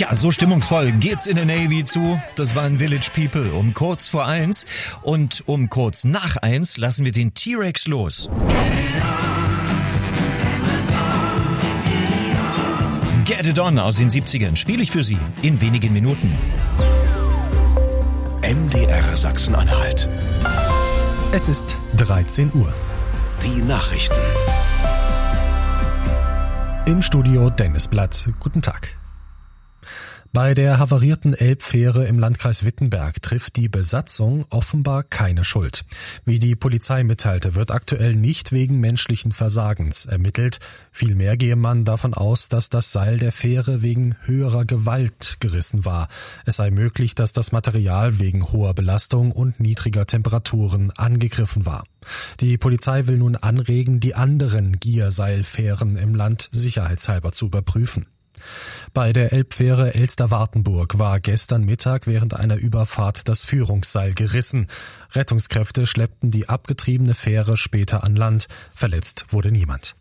Ja, so stimmungsvoll geht's in der Navy zu. Das waren Village People um kurz vor 1 und um kurz nach 1 lassen wir den T-Rex los. Get It On aus den 70ern spiele ich für Sie in wenigen Minuten. MDR Sachsen-Anhalt. Es ist 13 Uhr. Die Nachrichten. Im Studio Dennis Blatt. Guten Tag. Bei der havarierten Elbfähre im Landkreis Wittenberg trifft die Besatzung offenbar keine Schuld. Wie die Polizei mitteilte, wird aktuell nicht wegen menschlichen Versagens ermittelt. Vielmehr gehe man davon aus, dass das Seil der Fähre wegen höherer Gewalt gerissen war. Es sei möglich, dass das Material wegen hoher Belastung und niedriger Temperaturen angegriffen war. Die Polizei will nun anregen, die anderen Gierseilfähren im Land sicherheitshalber zu überprüfen. Bei der Elbfähre Elster-Wartenburg war gestern Mittag während einer Überfahrt das Führungsseil gerissen. Rettungskräfte schleppten die abgetriebene Fähre später an Land. Verletzt wurde niemand.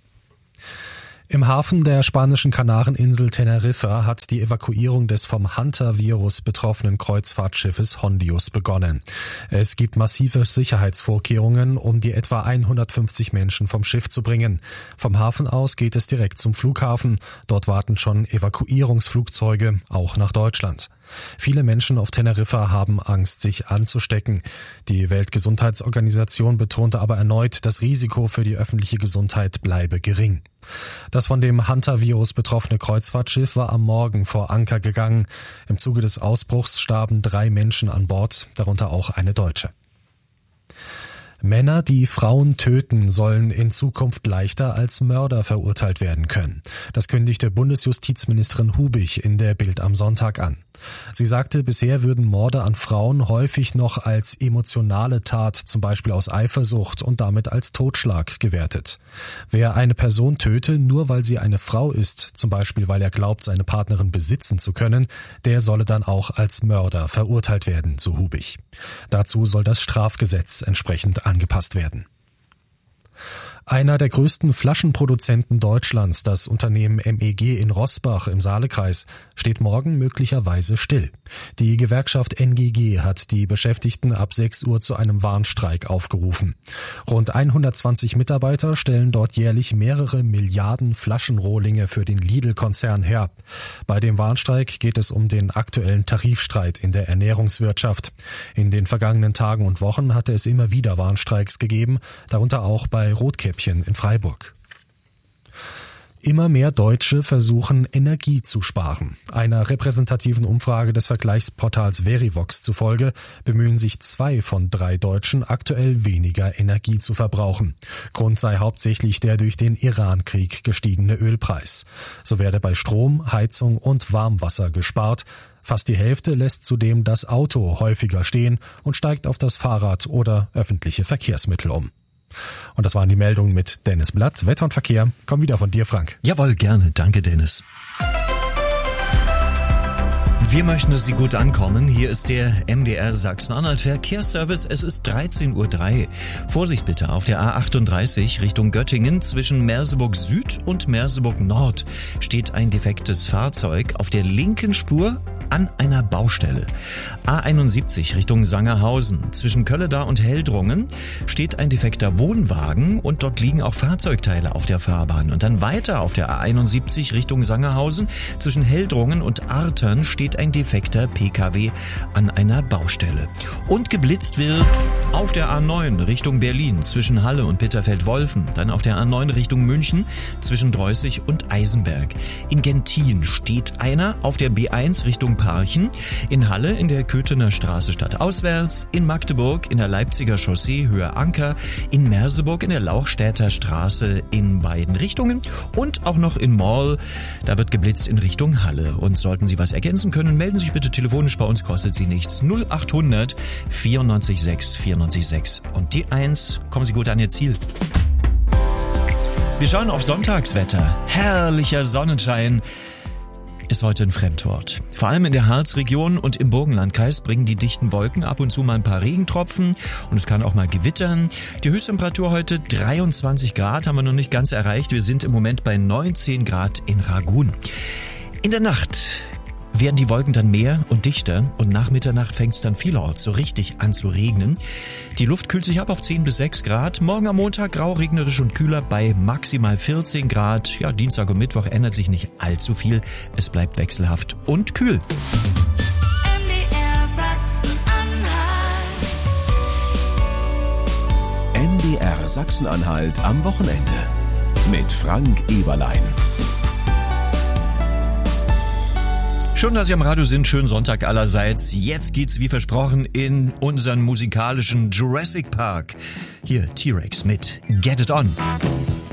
Im Hafen der spanischen Kanareninsel Teneriffa hat die Evakuierung des vom Hunter-Virus betroffenen Kreuzfahrtschiffes Hondius begonnen. Es gibt massive Sicherheitsvorkehrungen, um die etwa 150 Menschen vom Schiff zu bringen. Vom Hafen aus geht es direkt zum Flughafen. Dort warten schon Evakuierungsflugzeuge, auch nach Deutschland. Viele Menschen auf Teneriffa haben Angst, sich anzustecken. Die Weltgesundheitsorganisation betonte aber erneut, das Risiko für die öffentliche Gesundheit bleibe gering. Das von dem Hunter-Virus betroffene Kreuzfahrtschiff war am Morgen vor Anker gegangen. Im Zuge des Ausbruchs starben 3 Menschen an Bord, darunter auch eine Deutsche. Männer, die Frauen töten, sollen in Zukunft leichter als Mörder verurteilt werden können. Das kündigte Bundesjustizministerin Hubich in der Bild am Sonntag an. Sie sagte, bisher würden Morde an Frauen häufig noch als emotionale Tat, zum Beispiel aus Eifersucht und damit als Totschlag gewertet. Wer eine Person töte, nur weil sie eine Frau ist, zum Beispiel weil er glaubt, seine Partnerin besitzen zu können, der solle dann auch als Mörder verurteilt werden, so Hubich. Dazu soll das Strafgesetz entsprechend angepasst werden. Einer der größten Flaschenproduzenten Deutschlands, das Unternehmen MEG in Roßbach im Saalekreis, steht morgen möglicherweise still. Die Gewerkschaft NGG hat die Beschäftigten ab 6 Uhr zu einem Warnstreik aufgerufen. Rund 120 Mitarbeiter stellen dort jährlich mehrere Milliarden Flaschenrohlinge für den Lidl-Konzern her. Bei dem Warnstreik geht es um den aktuellen Tarifstreit in der Ernährungswirtschaft. In den vergangenen Tagen und Wochen hatte es immer wieder Warnstreiks gegeben, darunter auch bei Rotkäppchen in Freiburg. Immer mehr Deutsche versuchen, Energie zu sparen. Einer repräsentativen Umfrage des Vergleichsportals Verivox zufolge bemühen sich 2 von 3 Deutschen aktuell weniger Energie zu verbrauchen. Grund sei hauptsächlich der durch den Iran-Krieg gestiegene Ölpreis. So werde bei Strom, Heizung und Warmwasser gespart. Fast die Hälfte lässt zudem das Auto häufiger stehen und steigt auf das Fahrrad oder öffentliche Verkehrsmittel um. Und das waren die Meldungen mit Dennis Blatt. Wetter und Verkehr kommen wieder von dir, Frank. Jawohl, gerne. Danke, Dennis. Wir möchten, dass Sie gut ankommen. Hier ist der MDR Sachsen-Anhalt Verkehrsservice. Es ist 13:03 Uhr. Vorsicht bitte auf der A38 Richtung Göttingen. Zwischen Merseburg Süd und Merseburg Nord steht ein defektes Fahrzeug auf der linken Spur an einer Baustelle. A71 Richtung Sangerhausen. Zwischen Kölleda und Heldrungen steht ein defekter Wohnwagen und dort liegen auch Fahrzeugteile auf der Fahrbahn. Und dann weiter auf der A71 Richtung Sangerhausen. Zwischen Heldrungen und Artern steht ein defekter PKW an einer Baustelle. Und geblitzt wird auf der A9 Richtung Berlin zwischen Halle und Bitterfeld-Wolfen. Dann auf der A9 Richtung München zwischen Dreußig und Eisenberg. In Gentin steht einer auf der B1 Richtung Parchen. In Halle in der Köthener Straße stadtauswärts. In Magdeburg in der Leipziger Chaussee Höhe Anker. In Merseburg in der Lauchstädter Straße in beiden Richtungen. Und auch noch in Mall. Da wird geblitzt in Richtung Halle. Und sollten Sie was ergänzen können, melden Sie sich bitte telefonisch. Bei uns kostet Sie nichts. 0800 94 6 94 6. Und die 1. Kommen Sie gut an Ihr Ziel. Wir schauen auf Sonntagswetter. Herrlicher Sonnenschein ist heute ein Fremdwort. Vor allem in der Harzregion und im Burgenlandkreis bringen die dichten Wolken ab und zu mal ein paar Regentropfen und es kann auch mal gewittern. Die Höchsttemperatur heute 23 Grad, haben wir noch nicht ganz erreicht. Wir sind im Moment bei 19 Grad in Ragun. In der Nacht werden die Wolken dann mehr und dichter und nach Mitternacht fängt es dann vielerorts so richtig an zu regnen. Die Luft kühlt sich ab auf 10 bis 6 Grad. Morgen am Montag grau, regnerisch und kühler bei maximal 14 Grad. Ja, Dienstag und Mittwoch ändert sich nicht allzu viel. Es bleibt wechselhaft und kühl. MDR Sachsen-Anhalt am Wochenende mit Frank Eberlein. Schön, dass Sie am Radio sind. Schönen Sonntag allerseits. Jetzt geht's wie versprochen in unseren musikalischen Jurassic Park. Hier T-Rex mit Get It On.